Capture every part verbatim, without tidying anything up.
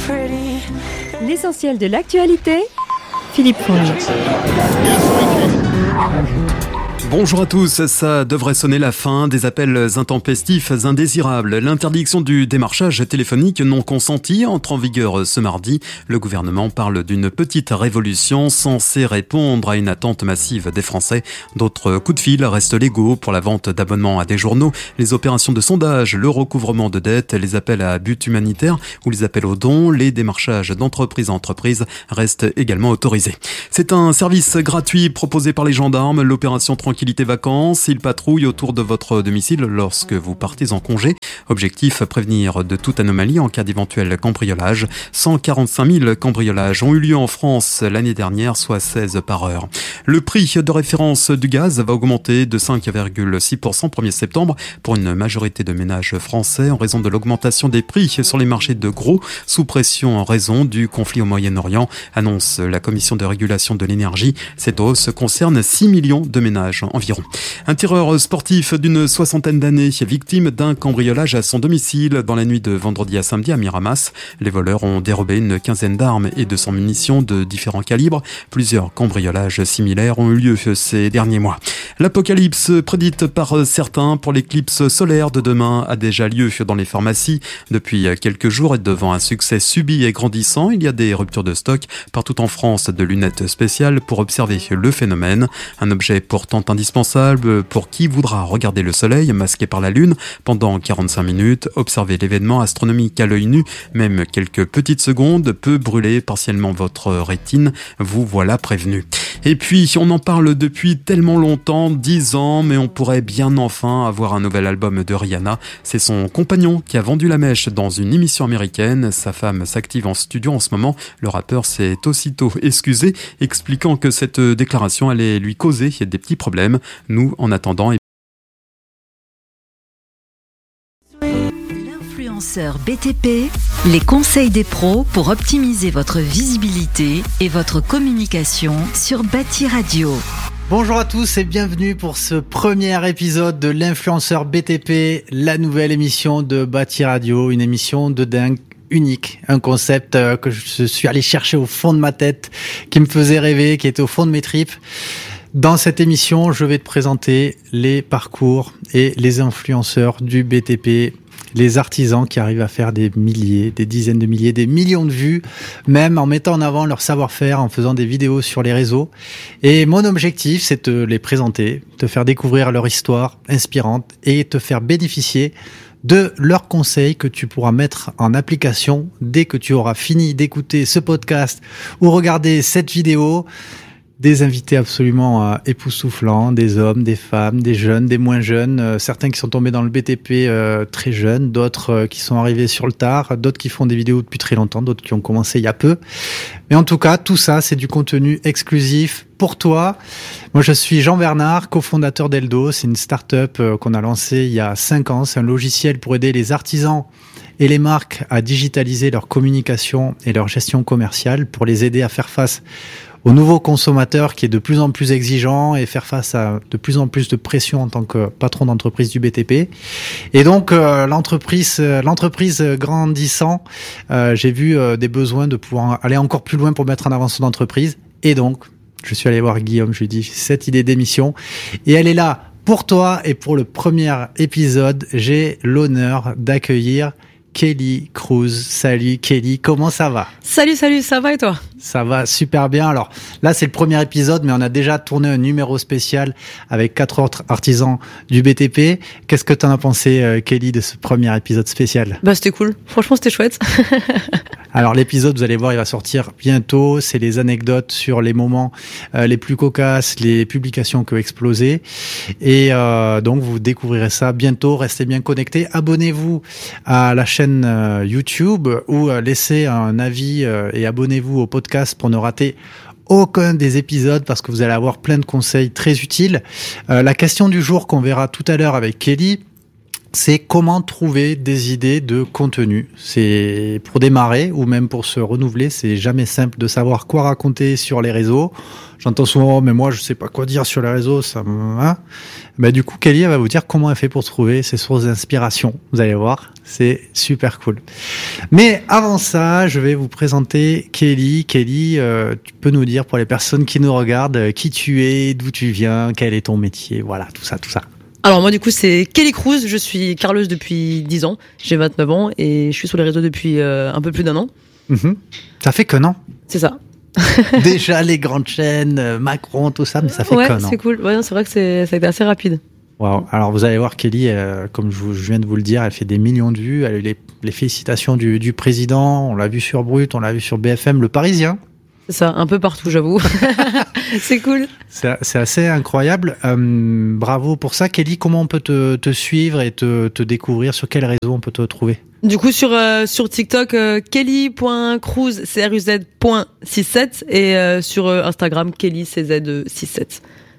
L'essentiel de l'actualité, Philippe Fonge. Bonjour à tous, ça devrait sonner la fin des appels intempestifs indésirables. L'interdiction du démarchage téléphonique non consenti entre en vigueur ce mardi. Le gouvernement parle d'une petite révolution censée répondre à une attente massive des Français. D'autres coups de fil restent légaux pour la vente d'abonnements à des journaux, les opérations de sondage, le recouvrement de dettes, les appels à but humanitaire ou les appels aux dons. Les démarchages d'entreprise à entreprise restent également autorisés. C'est un service gratuit proposé par les gendarmes, l'opération Tranquillité Vacances. Ils patrouillent autour de votre domicile lorsque vous partez en congé. Objectif, prévenir de toute anomalie en cas d'éventuel cambriolage. cent quarante-cinq mille cambriolages ont eu lieu en France l'année dernière, soit seize par heure. Le prix de référence du gaz va augmenter de cinq virgule six pour cent au premier septembre pour une majorité de ménages français en raison de l'augmentation des prix sur les marchés de gros, sous pression en raison du conflit au Moyen-Orient, annonce la Commission de régulation de l'énergie. Cette hausse concerne six millions de ménages environ. Un tireur sportif d'une soixantaine d'années, victime d'un cambriolage à son domicile dans la nuit de vendredi à samedi à Miramas. Les voleurs ont dérobé une quinzaine d'armes et de cents munitions de différents calibres. Plusieurs cambriolages similaires ont eu lieu ces derniers mois. L'apocalypse prédite par certains pour l'éclipse solaire de demain a déjà lieu dans les pharmacies. Depuis quelques jours et devant un succès subi et grandissant, il y a des ruptures de stock partout en France de lunettes spéciales pour observer le phénomène. Un objet pourtant indispensable pour qui voudra regarder le soleil masqué par la lune pendant quarante-cinq minutes. Observer l'événement astronomique à l'œil nu, même quelques petites secondes, peut brûler partiellement votre rétine. Vous voilà prévenu. Et puis, on en parle depuis tellement longtemps, dix ans, mais on pourrait bien enfin avoir un nouvel album de Rihanna. C'est son compagnon qui a vendu la mèche dans une émission américaine. Sa femme s'active en studio en ce moment. Le rappeur s'est aussitôt excusé, expliquant que cette déclaration allait lui causer des petits problèmes. Nous, en attendant... L'influenceur B T P, les conseils des pros pour optimiser votre visibilité et votre communication sur Bâti Radio. Bonjour à tous et bienvenue pour ce premier épisode de l'influenceur B T P, la nouvelle émission de Bâti Radio, une émission de dingue. Unique, un concept que je suis allé chercher au fond de ma tête, qui me faisait rêver, qui était au fond de mes tripes. Dans cette émission, je vais te présenter les parcours et les influenceurs du B T P, les artisans qui arrivent à faire des milliers, des dizaines de milliers, des millions de vues, même en mettant en avant leur savoir-faire, en faisant des vidéos sur les réseaux. Et mon objectif, c'est de les présenter, te faire découvrir leur histoire inspirante et te faire bénéficier de leurs conseils que tu pourras mettre en application dès que tu auras fini d'écouter ce podcast ou regarder cette vidéo. Des invités absolument euh, époustouflants, des hommes, des femmes, des jeunes, des moins jeunes, euh, certains qui sont tombés dans le B T P euh, très jeunes, d'autres euh, qui sont arrivés sur le tard, d'autres qui font des vidéos depuis très longtemps, d'autres qui ont commencé il y a peu. Mais en tout cas, tout ça, c'est du contenu exclusif pour toi. Moi, je suis Jean Bernard, cofondateur d'Eldo. C'est une start-up euh, qu'on a lancée il y a cinq ans. C'est un logiciel pour aider les artisans et les marques à digitaliser leur communication et leur gestion commerciale, pour les aider à faire face au nouveau consommateur qui est de plus en plus exigeant et faire face à de plus en plus de pression en tant que patron d'entreprise du B T P. Et donc euh, l'entreprise, l'entreprise grandissant, euh, j'ai vu euh, des besoins de pouvoir aller encore plus loin pour mettre en avant son entreprise. Et donc, je suis allé voir Guillaume, je lui ai dit cette idée d'émission, et elle est là pour toi. Et pour le premier épisode, j'ai l'honneur d'accueillir Kelly Cruz. Salut Kelly, comment ça va ? Salut, salut, ça va et toi ? Ça va super bien. Alors là, c'est le premier épisode, mais on a déjà tourné un numéro spécial avec quatre autres artisans du B T P. Qu'est-ce que t'en as pensé, euh, Kelly, de ce premier épisode spécial ? Bah, c'était cool. Franchement, c'était chouette. Alors l'épisode, vous allez voir, il va sortir bientôt. C'est les anecdotes sur les moments euh, les plus cocasses, les publications qui ont explosé. Et euh, donc, vous découvrirez ça bientôt. Restez bien connectés. Abonnez-vous à la chaîne euh, YouTube ou euh, laissez un avis euh, et abonnez-vous au podcast pour ne rater aucun des épisodes, parce que vous allez avoir plein de conseils très utiles. Euh, la question du jour qu'on verra tout à l'heure avec Kelly, c'est comment trouver des idées de contenu. C'est pour démarrer ou même pour se renouveler, c'est jamais simple de savoir quoi raconter sur les réseaux. J'entends souvent, mais moi je sais pas quoi dire sur les réseaux, ça me... Hein bah, du coup, Kelly elle va vous dire comment elle fait pour trouver ses sources d'inspiration. Vous allez voir, c'est super cool. Mais avant ça, je vais vous présenter Kelly. Kelly, euh, tu peux nous dire pour les personnes qui nous regardent, euh, qui tu es, d'où tu viens, quel est ton métier, voilà, tout ça, tout ça. Alors moi du coup c'est Kelly Cruz, je suis carleuse depuis dix ans, j'ai vingt-neuf ans et je suis sur les réseaux depuis euh, un peu plus d'un an. Mmh. Ça fait qu'un an. C'est ça. Déjà les grandes chaînes, Macron, tout ça, mais ça fait ouais, qu'un an. c'est cool, ouais, c'est vrai que c'est, ça a été assez rapide. Wow. Alors vous allez voir Kelly, euh, comme je, vous, je viens de vous le dire, elle fait des millions de vues, elle a eu les, les félicitations du, du président, on l'a vu sur Brut, on l'a vu sur B F M, Le Parisien. C'est ça, un peu partout, j'avoue. C'est cool. C'est, c'est assez incroyable. Euh, bravo pour ça. Kelly, comment on peut te, te suivre et te, te découvrir? Sur quel réseau on peut te trouver? Du coup, sur, euh, sur TikTok, euh, kelly point cruz, C R U Z point soixante-sept et euh, sur euh, Instagram, kelly C Z soixante-sept.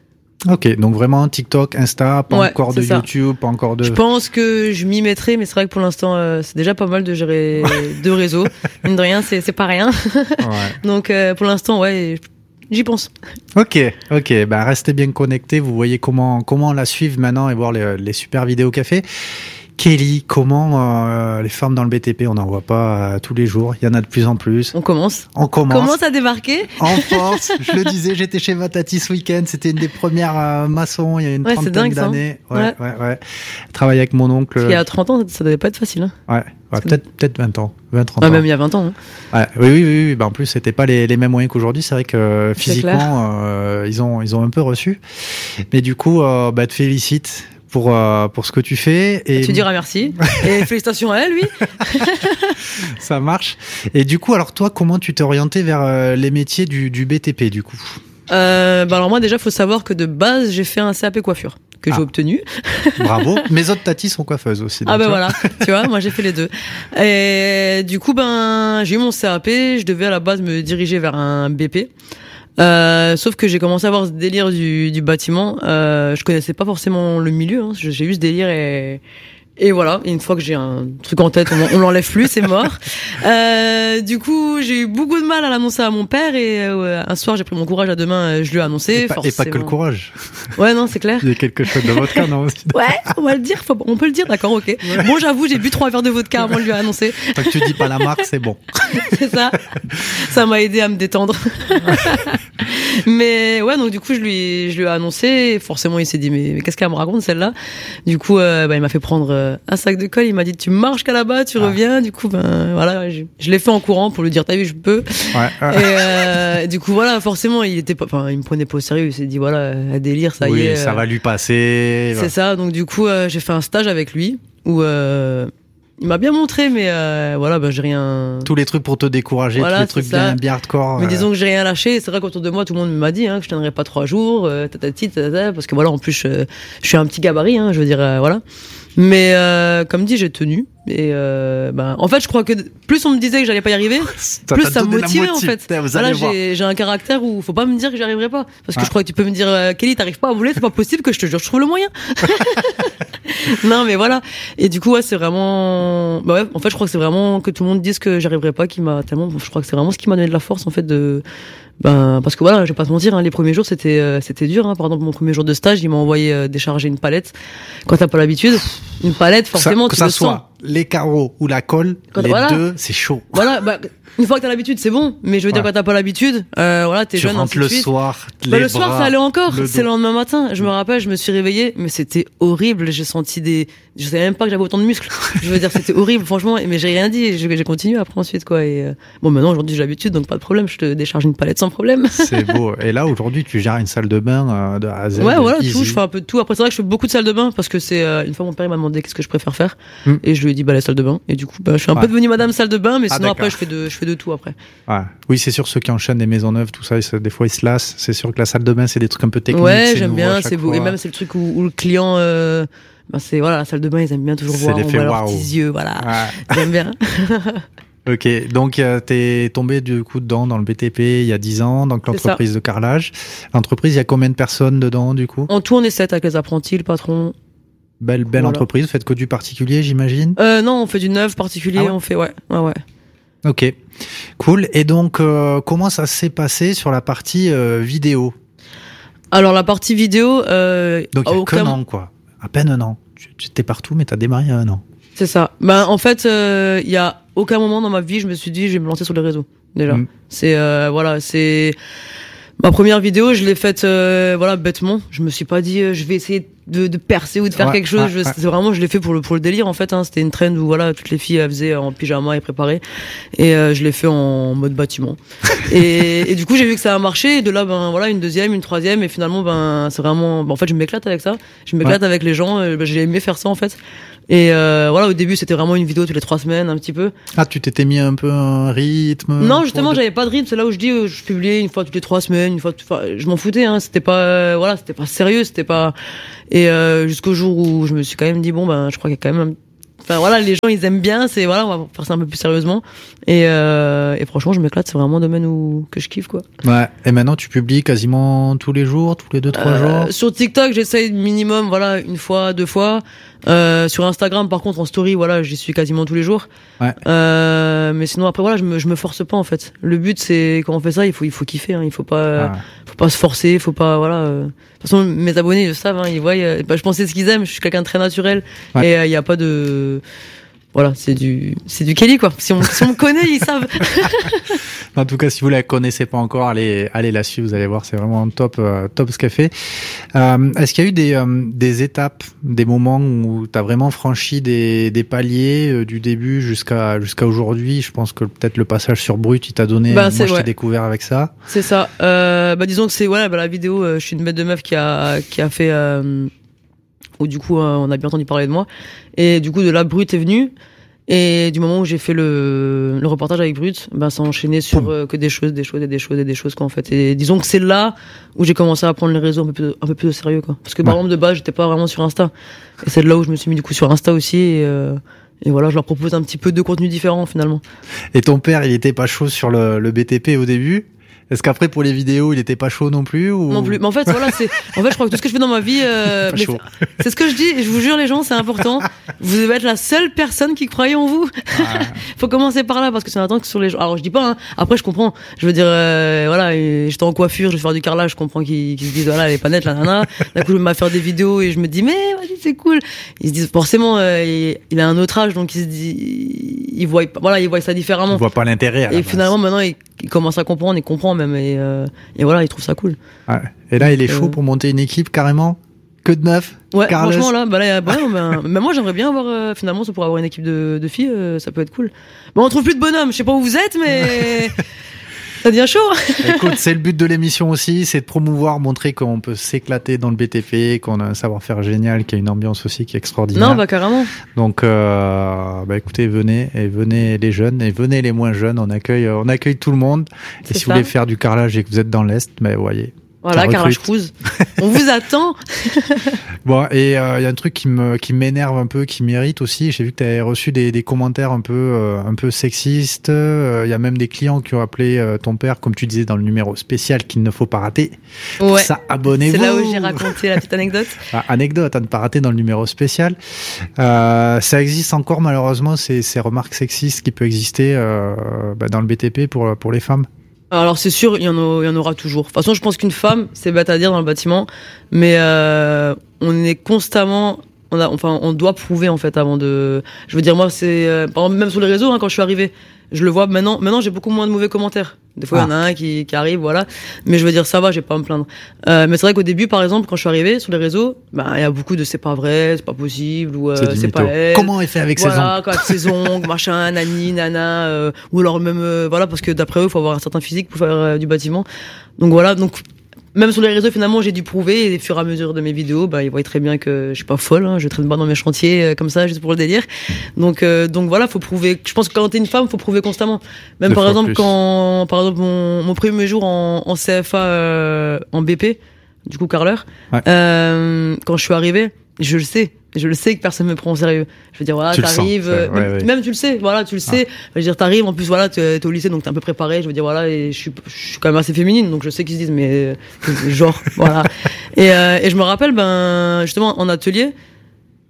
Ok, donc vraiment TikTok, Insta, pas ouais, encore de ça. YouTube, pas encore de... Je pense que je m'y mettrai, mais c'est vrai que pour l'instant, euh, c'est déjà pas mal de gérer deux réseaux. Mine de rien, c'est, c'est pas rien. Ouais. Donc euh, pour l'instant, ouais, j'y pense. Ok, ok, bah restez bien connectés, vous voyez comment, comment la suivre maintenant et voir les, les super vidéos qu'elle fait. Kelly, comment euh, les femmes dans le B T P, on n'en voit pas euh, tous les jours, il y en a de plus en plus. On commence. On commence. Commence à débarquer. En force, je le disais, j'étais chez ma tati ce week-end, c'était une des premières euh, maçons il y a une ouais, trentaine dingue, d'années. Ça. Ouais, ouais, ouais, ouais. Travailler avec mon oncle. Parce qu'il y a trente ans, ça devait pas être facile. Hein. Ouais, ouais peut-être, peut-être vingt ans, vingt, trente ouais, ans. Même il y a vingt ans. Hein. Ouais, oui, oui, oui, oui. Bah, en plus, c'était pas les, les mêmes moyens qu'aujourd'hui. C'est vrai que euh, physiquement, euh, ils ont, ils ont un peu reçu. Mais du coup, euh, bah, te félicite pour euh, pour ce que tu fais et tu diras merci et félicitations à elle, lui. Ça marche. Et du coup, alors toi, comment tu t'es orienté vers euh, les métiers du, du B T P du coup? Euh, bah alors moi déjà, faut savoir que de base, j'ai fait un C A P coiffure que ah. j'ai obtenu. Bravo. Mes autres tatis sont coiffeuses aussi. Ah ben bah voilà, tu vois, moi j'ai fait les deux. Et du coup, ben j'ai eu mon C A P, je devais à la base me diriger vers un B P. Euh, sauf que j'ai commencé à avoir ce délire du, du bâtiment. Euh, je connaissais pas forcément le milieu. Hein. J'ai eu ce délire et et voilà. Et une fois que j'ai un truc en tête, on, on l'enlève plus, c'est mort. Euh, du coup, j'ai eu beaucoup de mal à l'annoncer à mon père et euh, un soir, j'ai pris mon courage à deux mains, je lui ai annoncé. Et pas, et pas que le courage. Ouais, non, c'est clair. Il y a quelque chose de vodka, non aussi. Ouais, on va le dire. Faut, on peut le dire, d'accord, ok. Ouais. Bon, j'avoue, j'ai bu trois verres de vodka avant de lui annoncer. Tant que tu dis pas la marque, c'est bon. C'est ça. Ça m'a aidé à me détendre. Mais ouais, donc du coup, je lui, je lui ai annoncé. Forcément, il s'est dit, mais, mais qu'est-ce qu'elle me raconte celle-là? Du coup, euh, bah, il m'a fait prendre euh, un sac de colle. Il m'a dit, tu marches qu'à là-bas, tu ah. reviens. Du coup, ben voilà, je, je l'ai fait en courant pour lui dire, t'as vu, je peux. Ouais. Et euh, du coup, voilà, forcément, il était pas, enfin, il me prenait pas au sérieux. Il s'est dit, voilà, à délire, ça oui, y est. ça euh, va lui passer. C'est ça. Donc du coup, euh, j'ai fait un stage avec lui où. Euh, Il m'a bien montré, mais euh, voilà, bah, j'ai rien. Tous les trucs pour te décourager, voilà, tous les trucs bien, bien hardcore. Mais euh... disons que j'ai rien lâché. C'est vrai qu'autour de moi, tout le monde m'a dit hein, que je tiendrais pas trois jours, euh, tatati, tatata, parce que voilà, en plus, je, je suis un petit gabarit, hein, je veux dire, euh, voilà. Mais euh, comme dit, j'ai tenu. Et euh, bah, en fait, je crois que plus on me disait que j'allais pas y arriver, ça plus ça me motivait en fait. Voilà, j'ai, j'ai un caractère où faut pas me dire que j'y arriverai pas, parce que ah. je crois que tu peux me dire euh, Kelly, t'arrives pas à voler, c'est pas possible, que je te jure, je trouve le moyen. Non, mais voilà. Et du coup, ouais, c'est vraiment. Bah ouais, en fait, je crois que c'est vraiment que tout le monde dise que j'y arriverai pas qui m'a tellement. Je crois que c'est vraiment ce qui m'a donné de la force en fait de. Ben parce que voilà, je vais pas te mentir, hein, les premiers jours c'était euh, c'était dur. Hein. Par exemple, mon premier jour de stage, il m'a envoyé euh, décharger une palette. Quand t'as pas l'habitude, une palette, forcément, que tu ça le soit sens. Les carreaux ou la colle, quand, les voilà. deux, c'est chaud. Voilà, bah, une fois que t'as l'habitude, c'est bon. Mais je veux ouais. dire, quand t'as pas l'habitude, euh, voilà, t'es tu jeune, ainsi le de suite. soir, les bah, le bras, soir, ça allait encore. Le c'est le lendemain matin. Je me rappelle, je me suis réveillée, mais c'était horrible. J'ai senti des, je savais même pas que j'avais autant de muscles. Je veux dire, c'était horrible, franchement. Mais j'ai rien dit. J'ai, j'ai continué après ensuite, quoi. Et euh... bon, maintenant, aujourd'hui, j'ai l'habitude, donc pas de problème. Je te décharge une palette sans problème. C'est beau. Et là, aujourd'hui, tu gères une salle de bain euh, de A à Z. Ouais, voilà, easy. tout. Je fais un peu de tout. Après, c'est vrai que je fais beaucoup de salles de bain parce que c'est euh, une fois mon père il m'a demandé qu'est-ce que je préfère faire, hmm. et je lui ai dit bah la salle de bain. Et du coup, bah je suis un ouais. peu devenue madame salle de bain, mais ah, sinon d'accord. après je fais de je fais de tout après. Ouais. Oui, c'est sûr, ceux qui enchaînent des maisons neuves, tout ça, ils, des fois ils se lassent. C'est sûr que la salle de bain, c'est des trucs un peu techniques. Ouais, c'est j'aime bien, c'est beau. Fois. Et même c'est le truc où, où le client, euh, ben c'est voilà, la salle de bain, ils aiment bien toujours c'est voir, on voit leurs wow. petits yeux, voilà. Ouais. J'aime bien. Ok, donc euh, t'es tombé du coup dedans dans le B T P il y a dix ans, donc l'entreprise de carrelage. L'entreprise, il y a combien de personnes dedans du coup? En tout, on est sept avec les apprentis, le patron. Belle, belle Voilà. entreprise. Vous faites que du particulier, j'imagine? Euh, non, on fait du neuf particulier, Ah ouais on fait, ouais, ouais, ouais. Ok, cool. Et donc, euh, comment ça s'est passé sur la partie euh, vidéo? Alors, la partie vidéo, euh, Donc, il y a aucun- qu'un an, quoi. À peine un an. Tu tu étais partout, mais t'as démarré il y a un an. C'est ça. Ben, en fait, il euh, y a aucun moment dans ma vie, je me suis dit, je vais me lancer sur les réseaux. Déjà. Mm. C'est, euh, voilà, c'est, ma première vidéo, je l'ai faite, euh, voilà, bêtement. Je me suis pas dit, euh, je vais essayer de, de percer ou de faire Ouais, quelque chose. ouais, je, ouais. c'est vraiment, je l'ai fait pour le, pour le délire, en fait, hein. C'était une trend où, voilà, toutes les filles, elles faisaient en pyjama et préparées. Et, euh, je l'ai fait en mode bâtiment. et, et du coup, j'ai vu que ça a marché. Et de là, ben, voilà, une deuxième, une troisième. Et finalement, ben, c'est vraiment, ben, en fait, je m'éclate avec ça. Je m'éclate Ouais. avec les gens. euh, Ben, j'ai aimé faire ça, en fait. Et, euh, voilà, au début, c'était vraiment une vidéo toutes les trois semaines, un petit peu. Ah, tu t'étais mis un peu un rythme? Non, justement, pour- j'avais pas de rythme. C'est là où je dis, euh, je publiais une fois toutes les trois semaines, une fois. Enfin, je m'en foutais. Hein. C'était pas, euh, voilà, c'était pas sérieux, c'était pas. Et euh, jusqu'au jour où je me suis quand même dit, bon, ben, je crois qu'il y a quand même. Un... Enfin voilà, les gens ils aiment bien. C'est voilà, on va faire ça un peu plus sérieusement. Et, euh, et franchement, je m'éclate. C'est vraiment un domaine où que je kiffe quoi. Ouais. Et maintenant, tu publies quasiment tous les jours, tous les deux, trois Euh, jours? sur TikTok, j'essaye minimum, voilà, une fois, deux fois. Euh, sur Instagram, par contre, en story, voilà, j'y suis quasiment tous les jours. Ouais. Euh, mais sinon, après, voilà, je me, je me force pas en fait. Le but, c'est quand on fait ça, il faut, il faut kiffer. Hein, il faut pas, Ah. faut pas se forcer, faut pas, voilà. euh. De toute façon, mes abonnés, ils le savent, hein, ils voient. euh, bah, je pensais ce qu'ils aiment. Je suis quelqu'un de très naturel Ouais. et il euh, y a pas de. Voilà, c'est du, c'est du Kelly quoi. Si on, si on me connaît, ils savent. En tout cas, si vous la connaissez pas encore, allez, allez la suivre. Vous allez voir, c'est vraiment top, euh, top ce qu'elle fait. Euh, est-ce qu'il y a eu des, euh, des étapes, des moments où tu as vraiment franchi des, des paliers euh, du début jusqu'à jusqu'à aujourd'hui? Je pense que peut-être le passage sur Brut, il t'a donné. Bah, moi, c'est- je t'ai ouais. découvert avec ça. C'est ça. Euh, bah disons que c'est voilà, bah, la vidéo. euh, je suis une bête de meuf qui a qui a fait. Euh, où du coup, euh, on a bien entendu parler de moi. Et du coup, de là, Brut est venu. Et du moment où j'ai fait le, le reportage avec Brut, bah ça a enchaîné sur euh, que des choses, des choses et des choses et des choses quoi en fait. Et disons que c'est là où j'ai commencé à prendre les réseaux un peu plus, un peu plus au sérieux quoi. Parce que par Ouais. exemple de base, j'étais pas vraiment sur Insta. Et c'est de là où je me suis mis du coup sur Insta aussi. Et, euh, et voilà, je leur propose un petit peu de contenus différents finalement. Et ton père, il était pas chaud sur le, le B T P au début? Est-ce qu'après, pour les vidéos, il était pas chaud non plus ou... Non plus. Mais en fait, voilà, c'est. En fait, je crois que tout ce que je fais dans ma vie, euh, Pas mais chaud. c'est- c'est ce que je dis. Et je vous jure, les gens, c'est important. Vous devez être la seule personne qui croyait en vous. Ah, Faut commencer par là parce que c'est un temps que sur les gens. Alors, je dis pas. Hein, après, je comprends. Je veux dire, euh, voilà, et j'étais en coiffure, je vais faire du carrelage. Je comprends qu'ils qu'ils se disent, voilà, elle est pas nette, la nana. D'un coup, je me mets à faire des vidéos et je me dis, mais vas-y, c'est cool. Ils se disent forcément, euh, il, il a un autre âge, donc il se dit, il voit, voilà, il voit ça on différemment. voit pas l'intérêt. à la Et base. finalement, maintenant, il, il commence à comprendre, il comprend même, et, euh, et voilà, il trouve ça cool. Ouais. Et là, il est chaud Euh. pour monter une équipe carrément? Que de meufs? Ouais, Carlos. franchement là, bah là, bah, non, ben, mais moi j'aimerais bien avoir euh, finalement ça pour avoir une équipe de, de filles, euh, ça peut être cool. Bon, on trouve plus de bonhommes, je sais pas où vous êtes, mais ça devient chaud. Écoute, c'est le but de l'émission aussi, c'est de promouvoir, montrer qu'on peut s'éclater dans le B T P, qu'on a un savoir-faire génial, qu'il y a une ambiance aussi qui est extraordinaire. Non, bah carrément. Donc, euh, bah écoutez, venez et venez les jeunes et venez les moins jeunes. On accueille, on accueille tout le monde. Et C'est si ça. vous voulez faire du carrelage et que vous êtes dans l'est, ben voyez. Voilà, Ça Carrelage recrute. Cruise. On vous attend. Bon, et il euh, y a un truc qui me qui m'énerve un peu, qui m'irrite aussi. J'ai vu que tu avais reçu des, des commentaires un peu euh, un peu sexistes. Il euh, y a même des clients qui ont appelé euh, ton père, comme tu disais dans le numéro spécial qu'il ne faut pas rater. Pour Ouais. ça, abonnez-vous. C'est là où j'ai raconté la petite anecdote. Ah, anecdote à ne pas rater dans le numéro spécial. Euh, ça existe encore malheureusement ces, ces remarques sexistes qui peuvent exister euh, bah, dans le B T P pour pour les femmes. Alors c'est sûr, il y en a, il y en aura toujours. De toute façon, je pense qu'une femme, c'est bête à dire dans le bâtiment, mais euh, on est constamment, on a, enfin, on doit prouver en fait avant de. Je veux dire, moi, c'est euh, par exemple, même sur les réseaux, hein, quand je suis arrivé, je le vois maintenant. Maintenant, j'ai beaucoup moins de mauvais commentaires. Des fois, il y en a un qui, qui arrive, voilà. Mais je veux dire, ça va, j'ai pas à me plaindre. Euh, mais c'est vrai qu'au début, par exemple, quand je suis arrivé sur les réseaux, bah, il y a beaucoup de c'est pas vrai, c'est pas possible, ou euh, C'est du c'est pas mytho. elle. Comment elle fait avec ses Voilà, ongles quoi, avec ses ongles, machin, nani, nana, euh, ou alors même, euh, voilà, parce que d'après eux, il faut avoir un certain physique pour faire euh, du bâtiment. Donc voilà, donc même sur les réseaux, finalement, j'ai dû prouver, et au fur et à mesure de mes vidéos, bah, ils voient très bien que je suis pas folle, hein, je traîne pas dans mes chantiers euh, comme ça, juste pour le délire. Donc, euh, donc voilà, faut prouver. Je pense que quand t'es une femme, faut prouver constamment. Même Deux par fois exemple, plus. quand, par exemple, mon, mon premier jour en, en C F A, euh, en B P, du coup, carreleur, Ouais. euh, quand je suis arrivé, je le sais. Je le sais que personne me prend au sérieux. Je veux dire, voilà, Tu le sens, t'arrives, c'est- euh, ouais, même, ouais. même tu le sais, voilà, tu le sais. Je veux dire, t'arrives, en plus, voilà, t'es t'es au lycée, donc t'es un peu préparé. Je veux dire, voilà, et je suis, je suis quand même assez féminine, donc je sais qu'ils se disent, mais euh, genre, voilà. Et, euh, et je me rappelle, ben, justement, en atelier,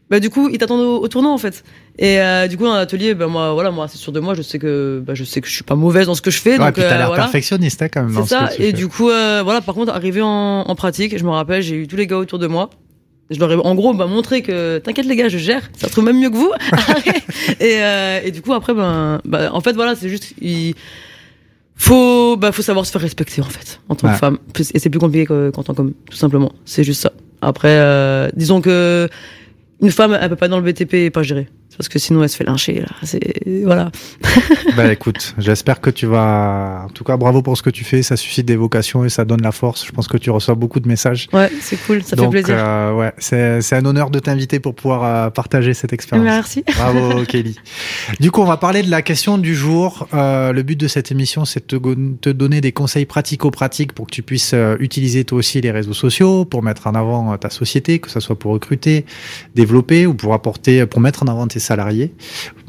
bah du coup ils t'attendent au, au tournant en fait. Et euh, du coup dans l'atelier, bah moi voilà, moi c'est sûr de moi, je sais que bah je sais que je suis pas mauvaise dans ce que je fais. Ouais, donc puis t'as euh, l'air voilà. perfectionniste hein, quand même. C'est dans ça. ce que tu Et fais. du coup euh, voilà, par contre arrivé en, en pratique, je me rappelle, j'ai eu tous les gars autour de moi. Je leur ai en gros bah, montré que t'inquiète les gars, je gère, ça se trouve même mieux que vous. et, euh, et du coup après ben bah, en fait voilà, c'est juste il faut bah faut savoir se faire respecter en fait en tant ouais. que femme. Et c'est plus compliqué qu'en tant qu'homme, tout simplement. C'est juste ça. Après euh, disons que une femme elle peut pas dans le B T P et pas gérer. Parce que sinon elle se fait lyncher là. C'est voilà. Bah écoute, j'espère que tu vas. En tout cas, bravo pour ce que tu fais. Ça suscite des vocations et ça donne la force. Je pense que tu reçois beaucoup de messages. Ouais, c'est cool, ça Donc, fait plaisir. Euh, ouais, c'est c'est un honneur de t'inviter pour pouvoir euh, partager cette expérience. Merci. Bravo Kelly. Du coup, on va parler de la question du jour. Euh, le but de cette émission, c'est de te, te donner des conseils pratico-pratiques pour que tu puisses euh, utiliser toi aussi les réseaux sociaux pour mettre en avant euh, ta société, que ça soit pour recruter, développer ou pour apporter, pour mettre en avant tes salariés.